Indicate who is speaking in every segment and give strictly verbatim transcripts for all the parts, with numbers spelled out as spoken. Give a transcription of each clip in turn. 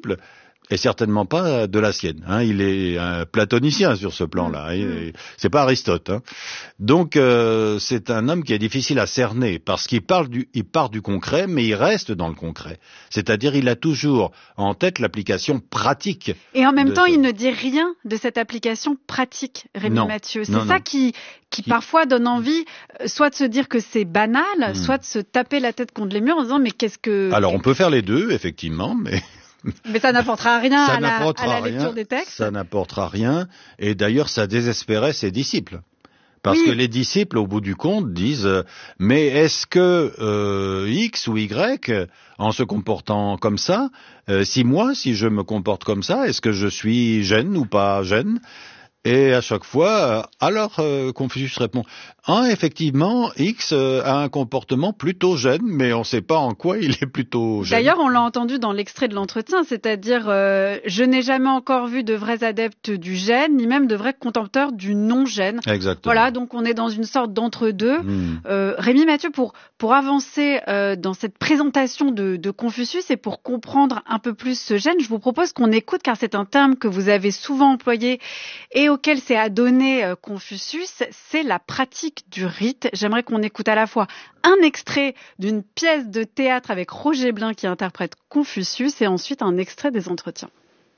Speaker 1: disciple, et certainement pas de la sienne. Hein. Il est un platonicien sur ce plan-là. Mmh. C'est pas Aristote. Hein. Donc euh, c'est un homme qui est difficile à cerner parce qu'il parle du, il part du concret, mais il reste dans le concret. C'est-à-dire il a toujours en tête l'application pratique.
Speaker 2: Et en même temps,
Speaker 1: ce...
Speaker 2: il ne dit rien de cette application pratique, Rémi
Speaker 1: non.
Speaker 2: Mathieu. C'est
Speaker 1: non,
Speaker 2: ça
Speaker 1: non.
Speaker 2: qui, qui, qui parfois donne envie, soit de se dire que c'est banal, mmh. soit de se taper la tête contre les murs en disant mais qu'est-ce que.
Speaker 1: Alors on peut faire les deux, effectivement, mais.
Speaker 2: Mais ça n'apportera rien
Speaker 1: ça
Speaker 2: à la, à la
Speaker 1: rien,
Speaker 2: lecture des textes.
Speaker 1: Ça n'apportera rien. Et d'ailleurs, ça désespérait ses disciples. Parce oui. que les disciples, au bout du compte, disent euh, « Mais est-ce que euh, X ou Y, en se comportant comme ça, euh, si moi, si je me comporte comme ça, est-ce que je suis gêne ou pas gêne ?» Et à chaque fois, euh, alors euh, Confucius répond ah, « effectivement, X euh, a un comportement plutôt gêne, mais on ne sait pas en quoi il est plutôt gêne. »
Speaker 2: D'ailleurs, on l'a entendu dans l'extrait de l'entretien, c'est-à-dire euh, « Je n'ai jamais encore vu de vrais adeptes du gêne, ni même de vrais contempteurs du non-gêne. »
Speaker 1: Exactement.
Speaker 2: Voilà, donc on est dans une sorte d'entre-deux. Mmh. Euh, Rémi Mathieu, pour, pour avancer euh, dans cette présentation de, de Confucius et pour comprendre un peu plus ce gêne, je vous propose qu'on écoute, car c'est un terme que vous avez souvent employé et auquel s'est adonné euh, Confucius, c'est la pratique du rite. J'aimerais qu'on écoute à la fois un extrait d'une pièce de théâtre avec Roger Blin qui interprète Confucius et ensuite un extrait des entretiens.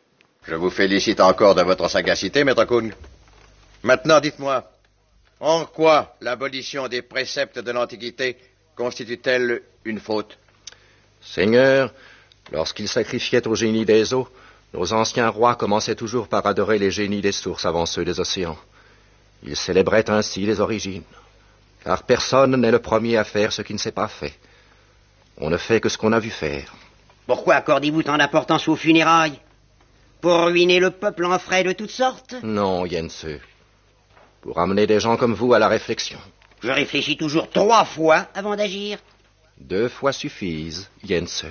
Speaker 3: Je vous félicite encore de votre sagacité, maître Kung. Maintenant, dites-moi, en quoi l'abolition des préceptes de l'Antiquité constitue-t-elle une faute?
Speaker 4: Seigneur, lorsqu'ils sacrifiaient aux génies des eaux, nos anciens rois commençaient toujours par adorer les génies des sources avant ceux des océans. Ils célébraient ainsi les origines, car personne n'est le premier à faire ce qui ne s'est pas fait. On ne fait que ce qu'on a vu faire.
Speaker 5: Pourquoi accordez-vous tant d'importance aux funérailles? Pour ruiner le peuple en frais de toutes sortes?
Speaker 4: Non, Yense. Pour amener des gens comme vous à la réflexion.
Speaker 5: Je réfléchis toujours trois fois avant d'agir.
Speaker 4: Deux fois suffisent, Yense.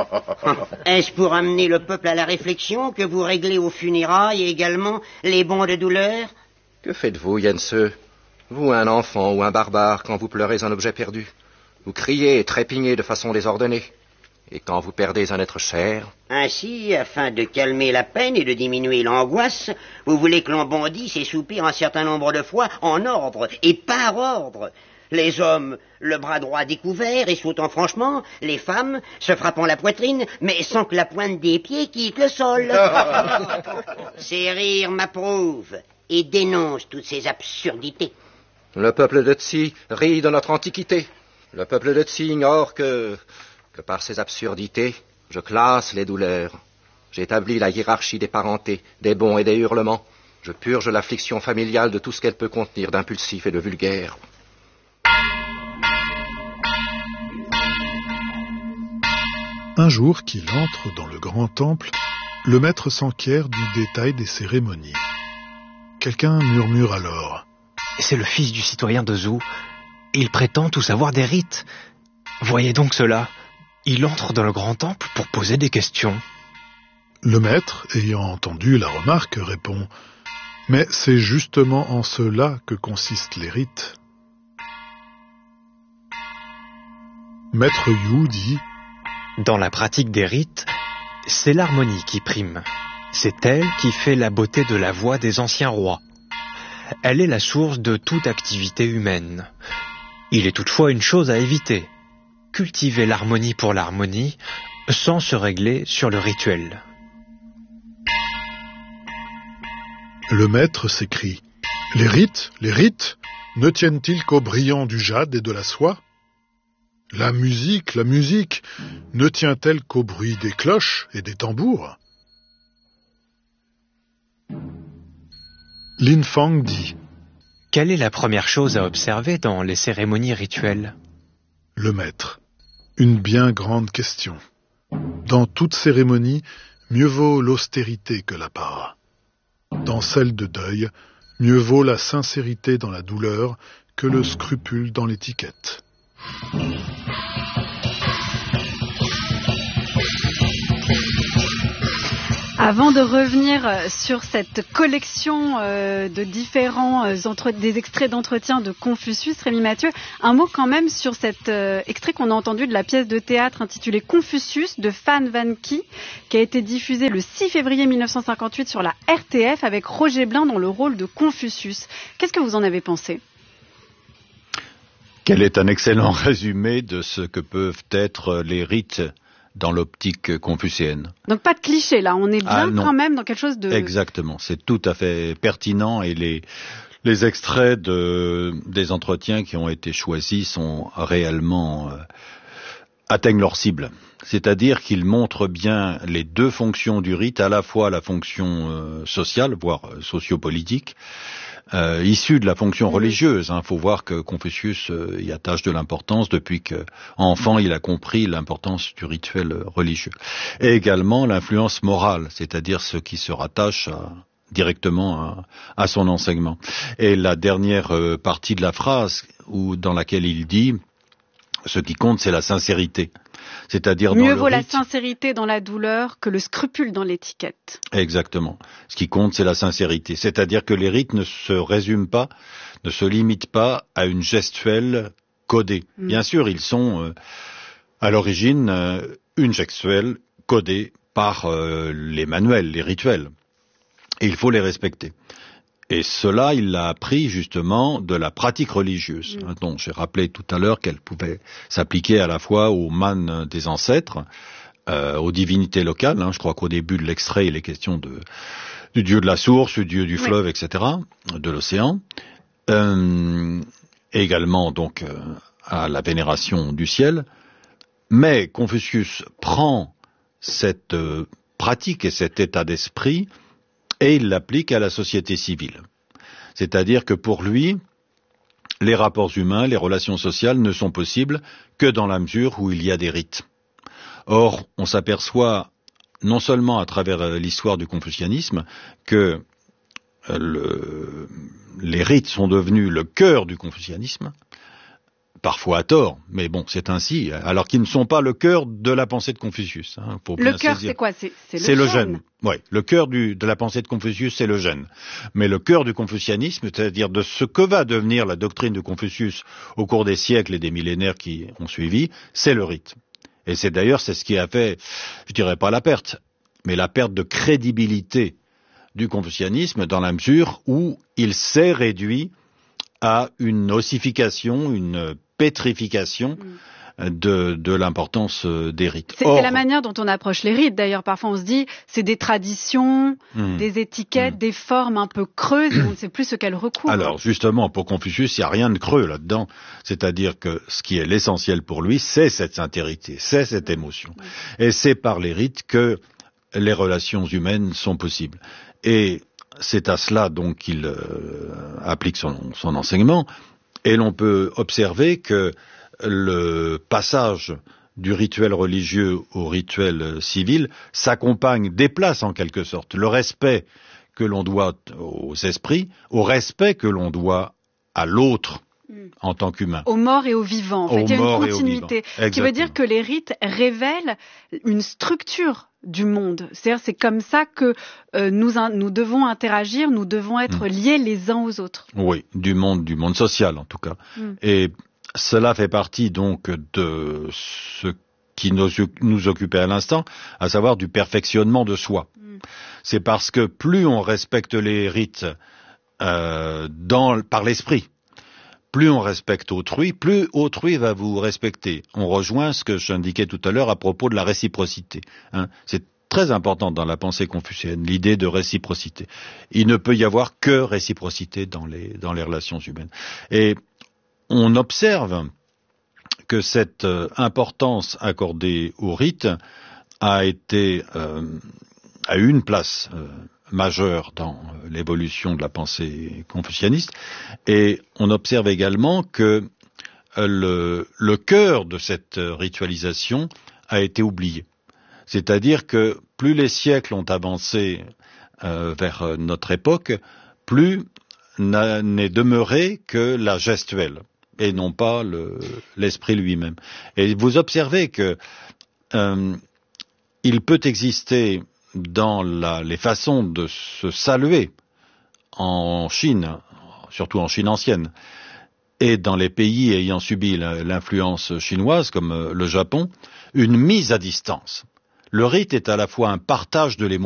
Speaker 5: Est-ce pour amener le peuple à la réflexion que vous réglez aux funérailles et également les bons de douleur?
Speaker 4: Que faites-vous, Yense? Vous, un enfant ou un barbare, quand vous pleurez un objet perdu? Vous criez et trépignez de façon désordonnée. Et quand vous perdez un être cher?
Speaker 5: Ainsi, afin de calmer la peine et de diminuer l'angoisse, vous voulez que l'on bondisse et soupire un certain nombre de fois en ordre et par ordre. Les hommes, le bras droit découvert et sautant franchement, les femmes se frappant la poitrine, mais sans que la pointe des pieds quitte le sol. Ces rires m'approuvent et dénoncent toutes ces absurdités.
Speaker 4: Le peuple de Tsi rit de notre antiquité. Le peuple de Tsi ignore que, que par ces absurdités, je classe les douleurs. J'établis la hiérarchie des parentés, des bons et des hurlements. Je purge l'affliction familiale de tout ce qu'elle peut contenir d'impulsif et de vulgaire.
Speaker 6: Un jour qu'il entre dans le grand temple, le maître s'enquiert du détail des cérémonies. Quelqu'un murmure alors.
Speaker 7: C'est le fils du citoyen de Zhou. Il prétend tout savoir des rites. Voyez donc cela. Il entre dans le grand temple pour poser des questions.
Speaker 6: Le maître, ayant entendu la remarque, répond « Mais c'est justement en cela que consistent les rites. » Maître Yu dit
Speaker 7: « Dans la pratique des rites, c'est l'harmonie qui prime. C'est elle qui fait la beauté de la voix des anciens rois. Elle est la source de toute activité humaine. Il est toutefois une chose à éviter. Cultiver l'harmonie pour l'harmonie, sans se régler sur le rituel. »
Speaker 6: Le maître s'écrie « Les rites, les rites, ne tiennent-ils qu'au brillant du jade et de la soie ? La musique, la musique, ne tient-elle qu'au bruit des cloches et des tambours ?» Lin Fang dit
Speaker 7: « Quelle est la première chose à observer dans les cérémonies rituelles ?»
Speaker 6: Le maître. Une bien grande question. Dans toute cérémonie, mieux vaut l'austérité que l'apparat. Dans celle de deuil, mieux vaut la sincérité dans la douleur que le scrupule dans l'étiquette.
Speaker 2: Avant de revenir sur cette collection euh, de différents euh, entre, des extraits d'entretien de Confucius, Rémi Mathieu, un mot quand même sur cet euh, extrait qu'on a entendu de la pièce de théâtre intitulée Confucius de Fan Van Ky, qui a été diffusée le six février mille neuf cent cinquante-huit sur la R T F avec Roger Blin dans le rôle de Confucius. Qu'est-ce que vous en avez pensé ?
Speaker 1: Quel est un excellent résumé de ce que peuvent être les rites dans l'optique confucéenne.
Speaker 2: Donc pas de cliché là, on est bien
Speaker 1: ah,
Speaker 2: quand même dans quelque chose de...
Speaker 1: Exactement, c'est tout à fait pertinent et les, les extraits de, des entretiens qui ont été choisis sont réellement... Euh, atteignent leur cible. C'est-à-dire qu'ils montrent bien les deux fonctions du rite, à la fois la fonction euh, sociale, voire euh, sociopolitique, Euh, issu de la fonction religieuse. Il hein. faut voir que Confucius euh, y attache de l'importance depuis qu'enfant il a compris l'importance du rituel religieux. Et également l'influence morale, c'est-à-dire ce qui se rattache à, directement à, à son enseignement. Et la dernière euh, partie de la phrase où, dans laquelle il dit « ce qui compte c'est la sincérité ». C'est-à-dire
Speaker 2: mieux
Speaker 1: dans le
Speaker 2: vaut
Speaker 1: rite,
Speaker 2: la sincérité dans la douleur que le scrupule dans l'étiquette.
Speaker 1: Exactement. Ce qui compte, c'est la sincérité. C'est-à-dire que les rites ne se résument pas, ne se limitent pas à une gestuelle codée. Mm. Bien sûr, ils sont euh, à l'origine euh, une gestuelle codée par euh, les manuels, les rituels. Et il faut les respecter. Et cela, il l'a appris justement de la pratique religieuse, mmh. dont j'ai rappelé tout à l'heure qu'elle pouvait s'appliquer à la fois aux mânes des ancêtres, euh, aux divinités locales. Hein, je crois qu'au début de l'extrait, il est question de, du dieu de la source, du dieu du fleuve, oui. et cetera, de l'océan. Euh, et également donc euh, à la vénération du ciel. Mais Confucius prend cette euh, pratique et cet état d'esprit et il l'applique à la société civile. C'est-à-dire que pour lui, les rapports humains, les relations sociales ne sont possibles que dans la mesure où il y a des rites. Or, on s'aperçoit, non seulement à travers l'histoire du confucianisme, que le, les rites sont devenus le cœur du confucianisme, parfois à tort, mais bon, c'est ainsi, alors qu'ils ne sont pas le cœur de la pensée de Confucius. Hein, pour
Speaker 2: le cœur, c'est quoi? C'est, c'est le
Speaker 1: c'est
Speaker 2: gène.
Speaker 1: Le gène. Oui, le cœur du, de la pensée de Confucius, c'est le gène. Mais le cœur du confucianisme, c'est-à-dire de ce que va devenir la doctrine de Confucius au cours des siècles et des millénaires qui ont suivi, c'est le rite. Et c'est d'ailleurs, c'est ce qui a fait, je dirais pas la perte, mais la perte de crédibilité du confucianisme dans la mesure où il s'est réduit à une ossification, une pétrification de, de l'importance des rites.
Speaker 2: C'est, Or, c'est la manière dont on approche les rites. D'ailleurs, parfois on se dit, c'est des traditions, mmh, des étiquettes, mmh. des formes un peu creuses, et on ne sait plus ce qu'elles recouvrent.
Speaker 1: Alors, justement, pour Confucius, il n'y a rien de creux là-dedans. C'est-à-dire que ce qui est l'essentiel pour lui, c'est cette sincérité, c'est cette émotion. Mmh. Et c'est par les rites que les relations humaines sont possibles. Et c'est à cela donc qu'il euh, applique son, son enseignement. Et l'on peut observer que le passage du rituel religieux au rituel civil s'accompagne, déplace en quelque sorte le respect que l'on doit aux esprits, au respect que l'on doit à l'autre en tant qu'humain.
Speaker 2: Aux morts et aux vivants. En fait, il y a une continuité. Ce qui veut dire que les rites révèlent une structure du monde. C'est-à-dire, c'est comme ça que euh, nous, nous devons interagir, nous devons être mmh. liés les uns aux autres.
Speaker 1: Oui, du monde, du monde social en tout cas. Mmh. Et cela fait partie donc de ce qui nous, nous occupait à l'instant, à savoir du perfectionnement de soi. Mmh. C'est parce que plus on respecte les rites euh, dans, par l'esprit, plus on respecte autrui, plus autrui va vous respecter. On rejoint ce que j'indiquais tout à l'heure à propos de la réciprocité. Hein. C'est très important dans la pensée confucéenne, l'idée de réciprocité. Il ne peut y avoir que réciprocité dans les, dans les relations humaines. Et on observe que cette euh, importance accordée au rite a été, euh, a eu une place euh, majeure dans l'évolution de la pensée confucianiste, et on observe également que le, le cœur de cette ritualisation a été oublié. C'est-à-dire que plus les siècles ont avancé euh, vers notre époque, plus n'est demeuré que la gestuelle, et non pas le, l'esprit lui-même. Et vous observez que euh, il peut exister dans la, les façons de se saluer en Chine, surtout en Chine ancienne, et dans les pays ayant subi l'influence chinoise, comme le Japon, une mise à distance. Le rite est à la fois un partage de l'émotion,